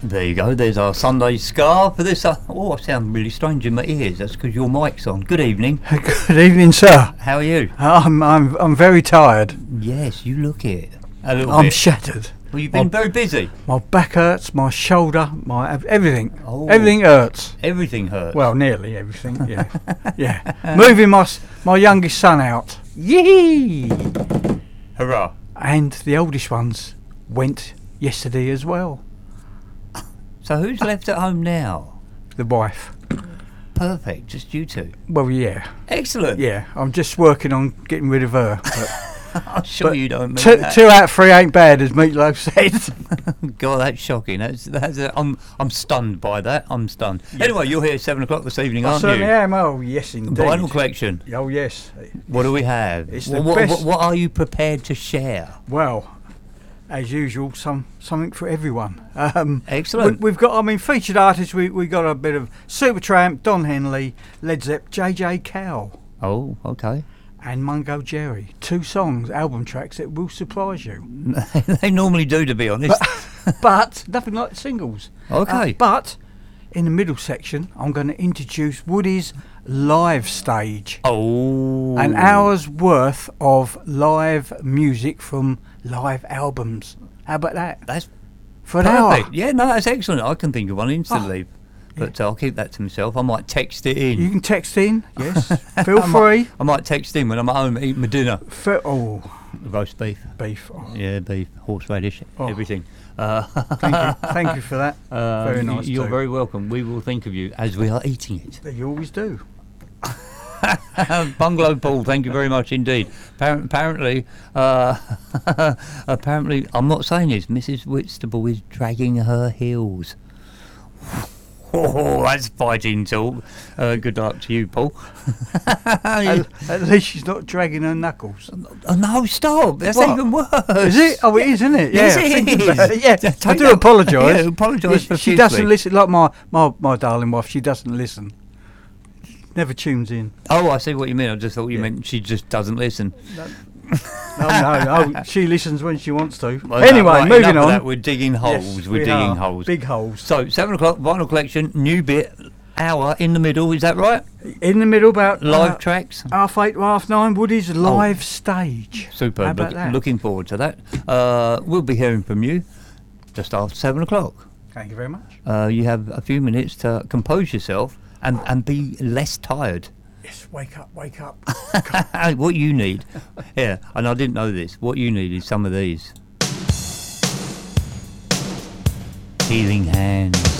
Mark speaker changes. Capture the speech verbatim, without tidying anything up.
Speaker 1: There you go, there's our Sunday scar for this. Uh, oh, I sound really strange in my ears. That's because your mic's on. Good evening.
Speaker 2: Good evening, sir.
Speaker 1: How are you?
Speaker 2: I'm I'm I'm very tired.
Speaker 1: Yes, you look it. A little
Speaker 2: I'm
Speaker 1: bit.
Speaker 2: shattered.
Speaker 1: Well, you've been
Speaker 2: my,
Speaker 1: very busy.
Speaker 2: My back hurts, my shoulder, my everything.
Speaker 1: Oh.
Speaker 2: Everything hurts.
Speaker 1: Everything hurts.
Speaker 2: Well, nearly everything. Yeah, yeah. Moving my s- my youngest son out. Yee!
Speaker 1: Hurrah.
Speaker 2: And the oldest ones went yesterday as well.
Speaker 1: So who's left at home now?
Speaker 2: The wife.
Speaker 1: Perfect, just you two.
Speaker 2: Well, yeah,
Speaker 1: Excellent.
Speaker 2: yeah. I'm just working on getting rid of her. But
Speaker 1: I'm sure
Speaker 2: But
Speaker 1: you don't mean
Speaker 2: two,
Speaker 1: that.
Speaker 2: two out of three ain't bad, as Meatloaf said.
Speaker 1: God, that's shocking. That's, that's a, I'm, I'm stunned by that. I'm stunned. Anyway, you're here at seven o'clock this evening,
Speaker 2: I
Speaker 1: aren't
Speaker 2: certainly
Speaker 1: you?
Speaker 2: am. Oh, yes, indeed.
Speaker 1: Vinyl collection.
Speaker 2: Oh, yes.
Speaker 1: What do we have?
Speaker 2: It's
Speaker 1: Wha-
Speaker 2: the
Speaker 1: what,
Speaker 2: best-
Speaker 1: what, what are you prepared to share?
Speaker 2: Well, as usual, some something for everyone. Um,
Speaker 1: Excellent.
Speaker 2: We, we've got, I mean, featured artists. We we got a bit of Supertramp, Don Henley, Led Zepp, J J Cale,
Speaker 1: Oh, okay.
Speaker 2: and Mungo Jerry. Two songs, album tracks that will surprise you.
Speaker 1: They normally do, to be honest.
Speaker 2: But nothing like singles.
Speaker 1: Okay.
Speaker 2: Uh, but in the middle section, I'm going to introduce Woody's live stage.
Speaker 1: Oh.
Speaker 2: An hour's worth of live music from live albums. How about that?
Speaker 1: That's
Speaker 2: For an
Speaker 1: perfect.
Speaker 2: hour.
Speaker 1: Yeah, no, that's excellent. I can think of one instantly.
Speaker 2: Oh,
Speaker 1: But uh, I'll keep that to myself. I might text it in.
Speaker 2: You can text in, yes. Feel
Speaker 1: I might,
Speaker 2: free.
Speaker 1: I might text in when I'm at home eating my dinner.
Speaker 2: Fe- oh,
Speaker 1: Roast beef.
Speaker 2: beef. Oh,
Speaker 1: Yeah, beef, horseradish,
Speaker 2: Oh.
Speaker 1: everything. Uh,
Speaker 2: thank you. Thank you for that.
Speaker 1: um,
Speaker 2: Very nice
Speaker 1: You're
Speaker 2: too.
Speaker 1: very welcome. We will think of you as we are eating it.
Speaker 2: You always do.
Speaker 1: Bungalow Paul, thank you very much indeed. Appar- Apparently, uh, apparently, I'm not saying this. Missus Whitstable is dragging her heels. Oh, that's fighting talk. Uh, good luck to you, Paul.
Speaker 2: At, at least she's not dragging her knuckles.
Speaker 1: Oh, no, stop. That's
Speaker 2: What?
Speaker 1: even worse.
Speaker 2: Is it? Oh, it is, isn't it?
Speaker 1: Yes,
Speaker 2: yeah,
Speaker 1: it
Speaker 2: thinking
Speaker 1: is.
Speaker 2: about it, yeah.
Speaker 1: Yeah,
Speaker 2: I
Speaker 1: take
Speaker 2: do
Speaker 1: that-
Speaker 2: apologise.
Speaker 1: yeah, apologise
Speaker 2: She
Speaker 1: profusely.
Speaker 2: doesn't listen, like my, my, my darling wife, she doesn't listen. Never tunes in.
Speaker 1: Oh, I see what you mean. I just thought you
Speaker 2: Yeah.
Speaker 1: meant she just doesn't listen.
Speaker 2: No, no, oh, she listens when she wants to.
Speaker 1: Well,
Speaker 2: Anyway,
Speaker 1: right,
Speaker 2: moving
Speaker 1: enough of
Speaker 2: on.
Speaker 1: that, we're digging holes.
Speaker 2: Yes,
Speaker 1: we're
Speaker 2: we
Speaker 1: digging
Speaker 2: are.
Speaker 1: holes.
Speaker 2: Big holes.
Speaker 1: So, seven o'clock, vinyl collection, new bit, hour in the middle, is that right?
Speaker 2: In the middle, about
Speaker 1: Live
Speaker 2: uh,
Speaker 1: tracks?
Speaker 2: half eight to half nine, Woody's live stage.
Speaker 1: Superb.
Speaker 2: How about
Speaker 1: Look,
Speaker 2: that?
Speaker 1: looking forward to that. Uh, we'll be hearing from you just after seven o'clock.
Speaker 2: Thank you very much.
Speaker 1: Uh, you have a few minutes to compose yourself and, and be less tired.
Speaker 2: Yes, wake up, wake up.
Speaker 1: What you need, yeah, and I didn't know this, what you need is some of these. Healing Hands.